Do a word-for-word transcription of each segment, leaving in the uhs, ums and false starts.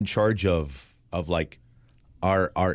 in charge of of like our our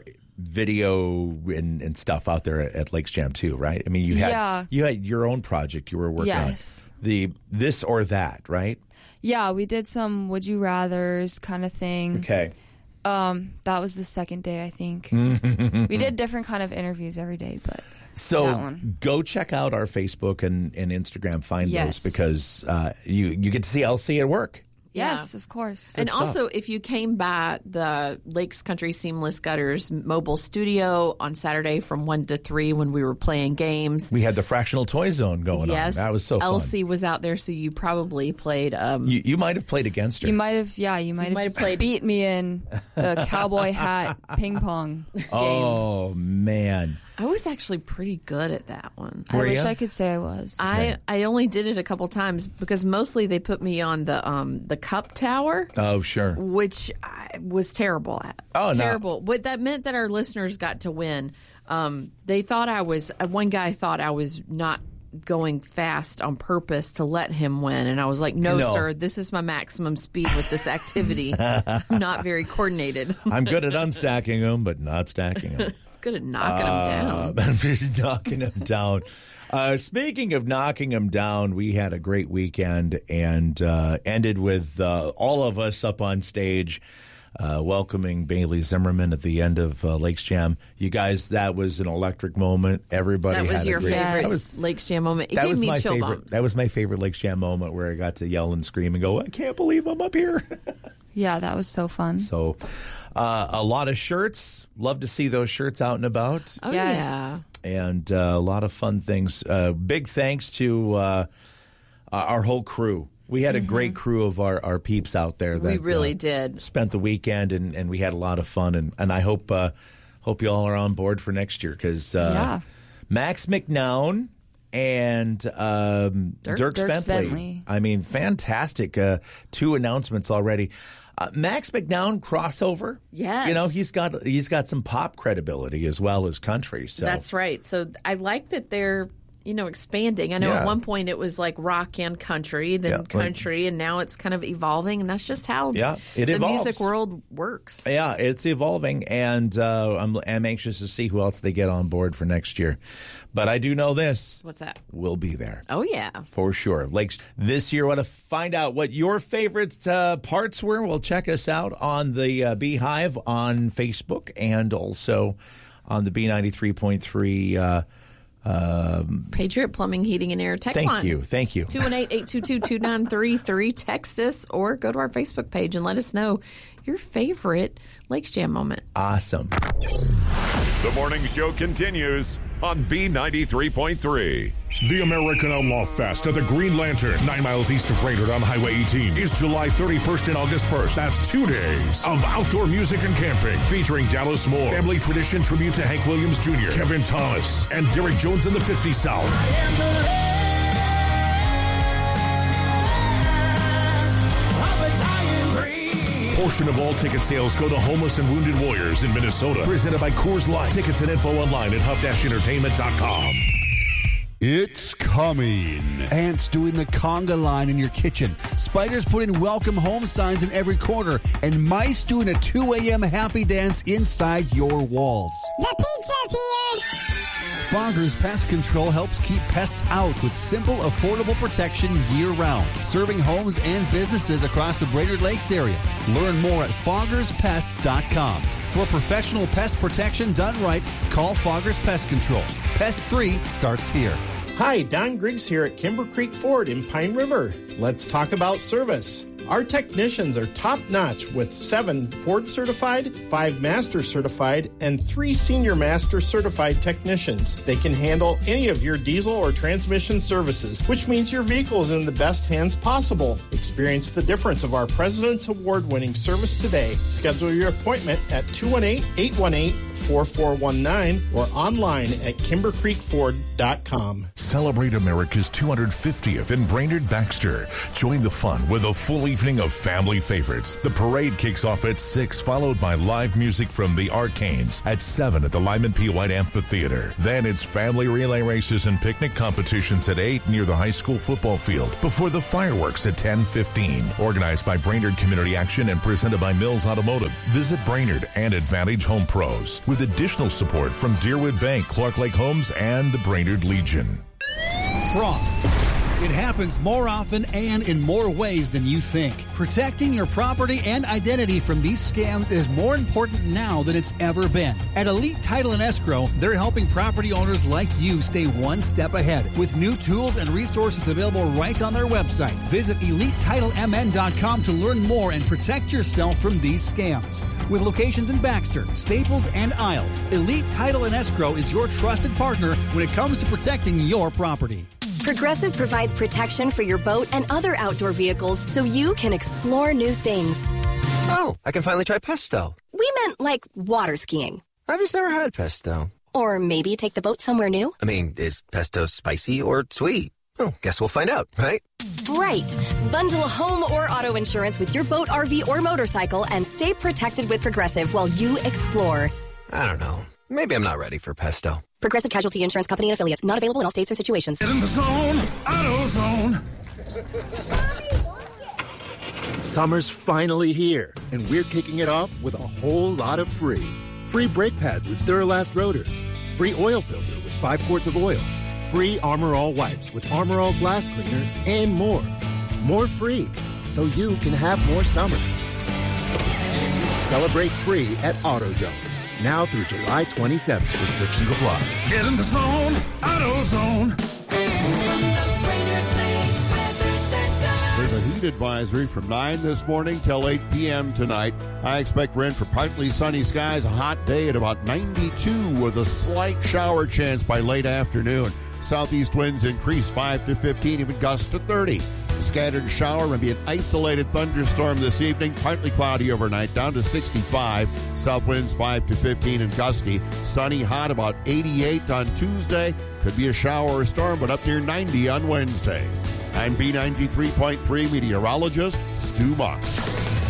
video and, and stuff out there at Lakes Jam too, right? I mean, you had Yeah. you had your own project you were working Yes. on, the this or that, right? Yeah, we did some would you rathers kind of thing. Okay. Um, that was the second day, I think. We did different kind of interviews every day, but that So one. go check out our Facebook and, and Instagram, find Yes. those because uh, you you get to see Elsie at work. Yes, of course. And stuff. also, if you came by the Lakes Country Seamless Gutters mobile studio on Saturday from one to three when we were playing games. We had the fractional toy zone going Yes, on. That was so fun. Elsie was out there, so you probably played. Um, You, you might have played against her. You might have, yeah, you might have, might have played- beat me in the cowboy hat ping pong game. oh man. I was actually pretty good at that one. I Were wish ya? I could say I was. I, I only did it a couple times because mostly they put me on the um, the cup tower, Oh sure. which I was terrible at. Oh, no. terrible! What that meant that our listeners got to win. Um, they thought I was. Uh, one guy thought I was not going fast on purpose to let him win, and I was like, "No, No. sir, this is my maximum speed with this activity. I'm not very coordinated. I'm good at unstacking them, but not stacking them. Good at knocking them down." Uh, knocking them down. Uh, speaking of knocking them down, we had a great weekend and uh, ended with uh, all of us up on stage uh, welcoming Bailey Zimmerman at the end of uh, Lakes Jam. You guys, that was an electric moment. Everybody That was had your a great, favorite That was, Lakes Jam moment. It that gave was me my chill favorite. bumps. That was my favorite Lakes Jam moment where I got to yell and scream and go, I can't believe I'm up here. yeah, that was so fun. So uh, a lot of shirts. Love to see those shirts out and about. oh Yes. And uh, a lot of fun things. Uh, big thanks to uh, our whole crew. We had a great crew of our, our peeps out there. That, We really uh, did. Spent the weekend, and, and we had a lot of fun. And, and I hope uh, hope you all are on board for next year because uh, Yeah. Max McNown and um, Dirk, Dirk- Dirk Bentley. Bentley. I mean, fantastic. Uh, two announcements already. Uh, Max McNown crossover. Yes. You know, he's got he's got some pop credibility as well as country. So That's right. So I like that they're, you know, expanding. I know Yeah. at one point it was like rock and country, then Yeah, like- country, and now it's kind of evolving, and that's just how Yeah, it the evolves. music world works. Yeah, it's evolving, and uh, I'm, I'm anxious to see who else they get on board for next year. But I do know this. What's that? We'll be there. Oh, yeah. For sure. Lakes, this year, want to find out what your favorite uh, parts were? Well, check us out on the uh, Beehive on Facebook and also on the B ninety-three point three uh, um, Patriot Plumbing, Heating, and Air text Thank line. you. Thank you. two one eight, eight two two, two nine three three. Text us or go to our Facebook page and let us know your favorite Lakes Jam moment. Awesome. The morning show continues on B ninety-three point three. The American Outlaw Fest at the Green Lantern, nine miles east of Brainerd on Highway eighteen, is July thirty-first and August first. That's two days of outdoor music and camping, featuring Dallas Moore, Family Tradition tribute to Hank Williams Junior, Kevin Thomas, and Derek Jones and the fifty South. Portion of all ticket sales go to homeless and wounded warriors in Minnesota. Presented by Coors Light. Tickets and info online at huff dash entertainment dot com. It's coming. Ants doing the conga line in your kitchen. Spiders putting welcome home signs in every corner. And mice doing a two a.m. happy dance inside your walls. The pizza's here! Foggers Pest Control helps keep pests out with simple, affordable protection year-round. Serving homes and businesses across the Brainerd Lakes area. Learn more at foggers pest dot com. For professional pest protection done right, call Foggers Pest Control. Pest-free starts here. Hi, Don Griggs here at Kimber Creek Ford in Pine River. Let's talk about service. Our technicians are top-notch with seven Ford certified, five Master certified, and three Senior Master certified technicians. They can handle any of your diesel or transmission services, which means your vehicle is in the best hands possible. Experience the difference of our President's Award-winning service today. Schedule your appointment at two one eight, eight one eight, four four one nine or online at kimber creek ford dot com. Celebrate America's two hundred fiftieth in Brainerd Baxter. Join the fun with a fully evening of family favorites. The parade kicks off at six, followed by live music from the Arcanes at seven at the Lyman P. White Amphitheater. Then it's family relay races and picnic competitions at eight near the high school football field before the fireworks at ten fifteen. Organized by Brainerd Community Action and presented by Mills Automotive. Visit Brainerd and Advantage Home Pros with additional support from Deerwood Bank, Clark Lake Homes, and the Brainerd Legion. Fraud. It happens more often and in more ways than you think. Protecting your property and identity from these scams is more important now than it's ever been. At Elite Title and Escrow, they're helping property owners like you stay one step ahead with new tools and resources available right on their website. Visit elite title m n dot com to learn more and protect yourself from these scams. With locations in Baxter, Staples, and Isle, Elite Title and Escrow is your trusted partner when it comes to protecting your property. Progressive provides protection for your boat and other outdoor vehicles so you can explore new things. Oh, I can finally try pesto. We meant like water skiing. I've just never had pesto. Or maybe take the boat somewhere new. I mean, is pesto spicy or sweet? Oh, guess we'll find out, right? Right. Bundle home or auto insurance with your boat, R V, or motorcycle and stay protected with Progressive while you explore. I don't know. Maybe I'm not ready for pesto. Progressive Casualty Insurance Company and Affiliates. Not available in all states or situations. Get in the zone. AutoZone. Summer's finally here, and we're kicking it off with a whole lot of free. Free brake pads with Duralast rotors. Free oil filter with five quarts of oil. Free Armor All wipes with Armor All glass cleaner, and more. More free, so you can have more summer. Celebrate free at AutoZone. Now through July twenty-seventh. Restrictions apply. Get in the zone. AutoZone. There's a heat advisory from nine this morning till eight p.m. tonight. I expect rain for partly sunny skies, a hot day at about ninety-two with a slight shower chance by late afternoon. Southeast winds increase five to fifteen, even gusts to thirty. A scattered shower, maybe an isolated thunderstorm this evening. Partly cloudy overnight, down to sixty-five. South winds five to fifteen and gusty. Sunny, hot, about eighty-eight on Tuesday. Could be a shower or storm, but up near ninety on Wednesday. I'm B ninety-three point three meteorologist Stu Mox.